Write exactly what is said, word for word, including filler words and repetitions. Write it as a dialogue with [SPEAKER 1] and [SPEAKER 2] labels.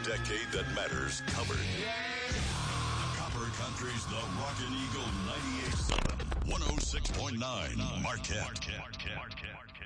[SPEAKER 1] decade that matters covered. Copper Country's The Rockin' Eagle ninety-eight point seven, one oh six point nine Marquette. Marquette. Marquette. Marquette.